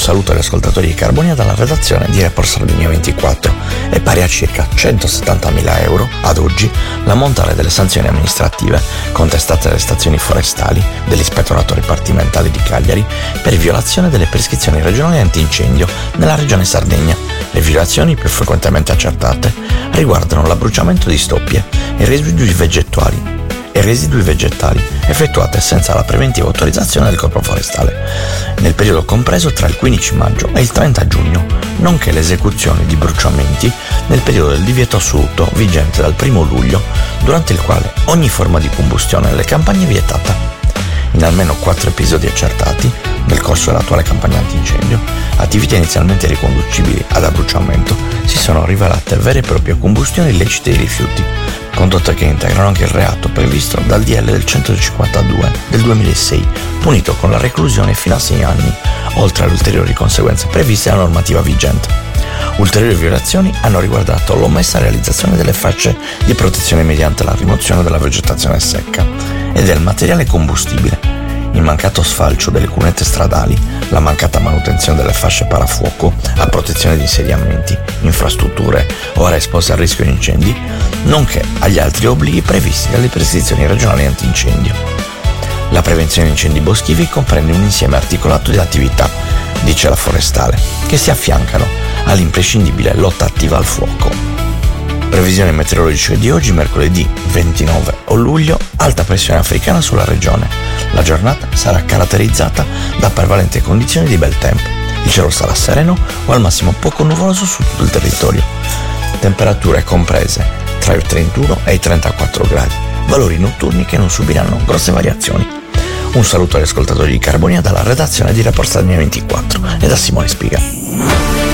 saluto agli ascoltatori di Carbonia dalla redazione di Report Sardegna 24. È pari a circa 170.000 euro ad oggi l'ammontare delle sanzioni amministrative contestate alle stazioni forestali dell'Ispettorato Dipartimentale di Cagliari per violazione delle prescrizioni regionali antincendio nella regione Sardegna. Le violazioni più frequentemente accertate riguardano l'abbruciamento di stoppie e residui vegetali effettuate senza la preventiva autorizzazione del Corpo Forestale nel periodo compreso tra il 15 maggio e il 30 giugno, nonché l'esecuzione di bruciamenti nel periodo del divieto assoluto vigente dal 1 luglio, durante il quale ogni forma di combustione nelle campagne è vietata. In almeno 4 episodi accertati nel corso dell'attuale campagna antincendio, attività inizialmente riconducibili ad abbruciamento si sono rivelate vere e proprie combustioni illecite di rifiuti, condotte che integrano anche il reato previsto dal DL del 152 del 2006, punito con la reclusione fino a 6 anni, oltre alle ulteriori conseguenze previste dalla normativa vigente. Ulteriori violazioni hanno riguardato l'omessa realizzazione delle fasce di protezione mediante la rimozione della vegetazione secca e del materiale combustibile, il mancato sfalcio delle cunette stradali, la mancata manutenzione delle fasce parafuoco a protezione di insediamenti, infrastrutture ora esposte al rischio di incendi, nonché agli altri obblighi previsti dalle prescrizioni regionali antincendio. La prevenzione di incendi boschivi comprende un insieme articolato di attività, dice la Forestale, che si affiancano all'imprescindibile lotta attiva al fuoco. Previsioni meteorologiche di oggi, mercoledì 29 luglio, alta pressione africana sulla regione. La giornata sarà caratterizzata da prevalenti condizioni di bel tempo. Il cielo sarà sereno o al massimo poco nuvoloso su tutto il territorio. Temperature comprese tra i 31 e i 34 gradi, valori notturni che non subiranno grosse variazioni. Un saluto agli ascoltatori di Carbonia dalla redazione di Report Sardegna 24 e da Simone Spiga.